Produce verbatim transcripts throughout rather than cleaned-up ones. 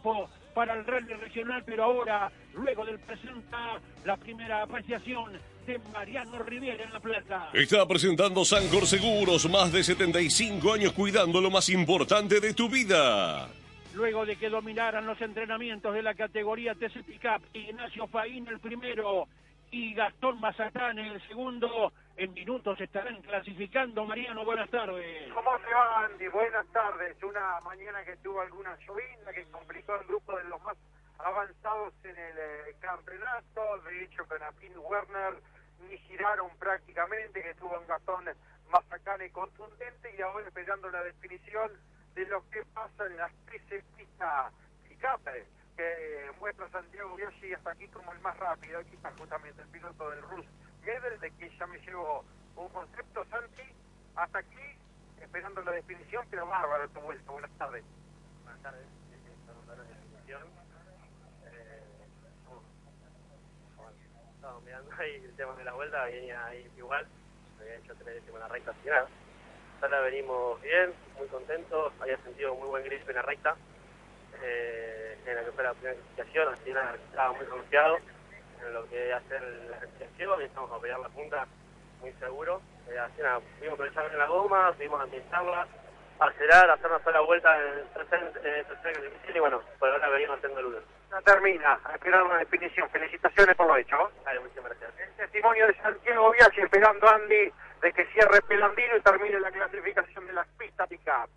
triunfo para el rally regional, pero ahora, luego del presenta la primera apreciación de Mariano Riviera en La Plata. Está presentando Sancor Seguros, más de setenta y cinco años cuidando lo más importante de tu vida. Luego de que dominaran los entrenamientos de la categoría T C Pickup, Ignacio Faín el primero y Gastón Mazatlán el segundo, en minutos estarán clasificando. Mariano, buenas tardes. ¿Cómo te va, Andy? Buenas tardes. Una mañana que tuvo alguna llovizna que complicó el grupo de los más avanzados en el eh, campeonato. De hecho, Canapín y Werner ni giraron prácticamente, que tuvo un Gastón Mazatlán y contundente, y ahora esperando la definición de lo que pasa en las trece pistas Pickup, que muestra Santiago Biaggi hasta aquí como el más rápido. Aquí está justamente el piloto del Rus Medel, de que ya me llevo un concepto, Santi, hasta aquí, esperando la definición, pero bárbaro tu vuelta. Buenas tardes. Buenas tardes, estamos hablando de la definición. Eh, bueno, estamos mirando ahí el tema de la vuelta, venía ahí igual, había hecho tres décimas en la recta final. Ahora venimos bien, muy contentos, había sentido muy buen grip en la recta. Eh, en la que fue la primera clasificación, al final estaba muy confiado en lo que hacer la clasificación y estamos a pelear la punta muy seguro. Eh, así nada, pudimos aprovechar en la goma, pudimos ambientarla, acelerar, hacer una sola vuelta en el tercer clasificación y bueno, por ahora venimos haciendo el uno. Ya termina, a esperar una definición. Felicitaciones por lo hecho. Vale, muchísimas gracias. El testimonio de Santiago Biaggi esperando, Andy, de que cierre Pelandino y termine la clasificación de las pistas Pickup.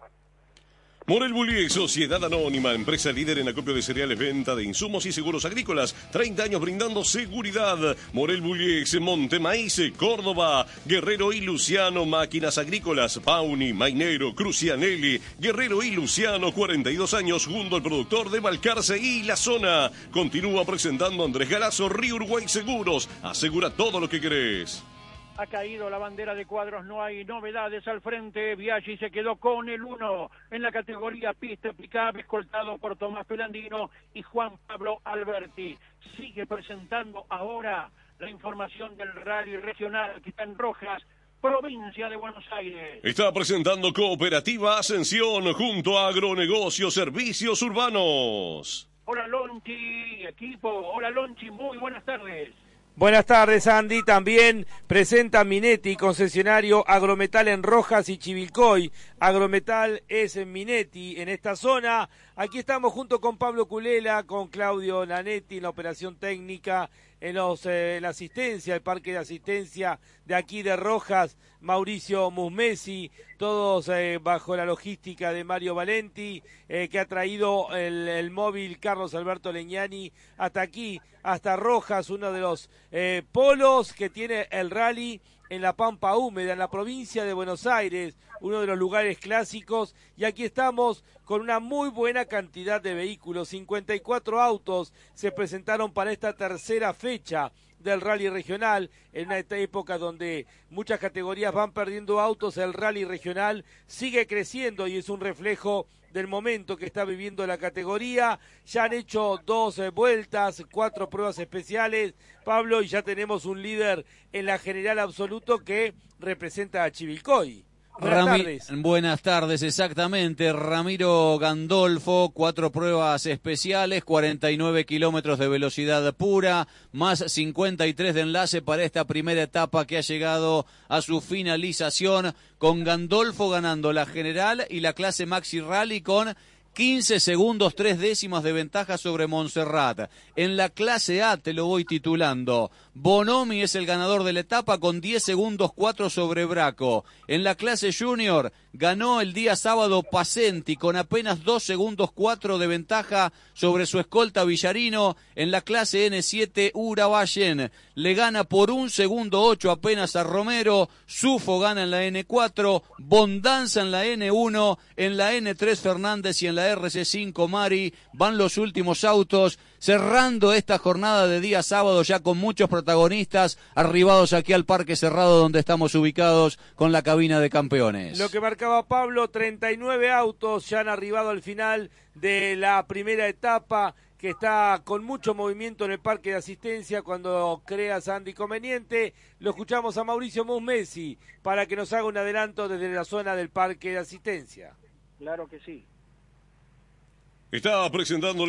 Morel Bullies, Sociedad Anónima, empresa líder en acopio de cereales, venta de insumos y seguros agrícolas. treinta años brindando seguridad. Morel Bullies, Montemaíz, Córdoba, Guerrero y Luciano, máquinas agrícolas. Pauni, Mainero, Crucianelli, Guerrero y Luciano, cuarenta y dos años, junto al productor de Balcarce y la zona. Continúa presentando Andrés Galazo, Río Uruguay Seguros. Asegura todo lo que querés. Ha caído la bandera de cuadros, no hay novedades al frente. Biaggi se quedó con el uno en la categoría pista Pickup, escoltado por Tomás Pelandino y Juan Pablo Alberti. Sigue presentando ahora la información del rally regional que está en Rojas, provincia de Buenos Aires. Está presentando Cooperativa Ascensión junto a Agronegocios Servicios Urbanos. Hola Lonchi, equipo. Hola Lonchi, muy buenas tardes. Buenas tardes, Andy. También presenta Minetti, concesionario Agrometal en Rojas y Chivilcoy. Agrometal es en Minetti, en esta zona. Aquí estamos junto con Pablo Culela, con Claudio Nanetti en la operación técnica, en los, eh, la asistencia, el parque de asistencia de aquí de Rojas, Mauricio Musmesi, todos eh, bajo la logística de Mario Valenti, eh, que ha traído el, el móvil Carlos Alberto Leñani hasta aquí, hasta Rojas, uno de los eh, polos que tiene el rally en la Pampa Húmeda, en la provincia de Buenos Aires, uno de los lugares clásicos, y aquí estamos con una muy buena cantidad de vehículos. cincuenta y cuatro autos se presentaron para esta tercera fecha del rally regional, en una época donde muchas categorías van perdiendo autos. El rally regional sigue creciendo y es un reflejo del momento que está viviendo la categoría. Ya han hecho dos eh, vueltas, cuatro pruebas especiales, Pablo, y ya tenemos un líder en la general absoluto que representa a Chivilcoy. Buenas Rami tardes. Buenas tardes, exactamente. Ramiro Gandolfo, cuatro pruebas especiales, cuarenta y nueve kilómetros de velocidad pura, más cincuenta y tres de enlace para esta primera etapa que ha llegado a su finalización, con Gandolfo ganando la general y la clase Maxi Rally con quince segundos, tres décimas de ventaja sobre Montserrat. En la clase A, te lo voy titulando, Bonomi es el ganador de la etapa con diez segundos, cuatro sobre Braco. En la clase Junior, ganó el día sábado Pacenti con apenas dos segundos, cuatro de ventaja sobre su escolta Villarino. En la clase N siete, Urabayen le gana por un segundo, ocho apenas a Romero. Sufo gana en la N cuatro, Bondanza en la N uno, en la N tres Fernández y en la R C cinco Mari. Van los últimos autos, cerrando esta jornada de día sábado ya con muchos protagonistas arribados aquí al Parque Cerrado donde estamos ubicados con la cabina de campeones. Lo que marcaba Pablo, treinta y nueve autos ya han arribado al final de la primera etapa, que está con mucho movimiento en el parque de asistencia. Cuando creas, Andy, conveniente, lo escuchamos a Mauricio Musmesi para que nos haga un adelanto desde la zona del parque de asistencia. Claro que sí. Está presentando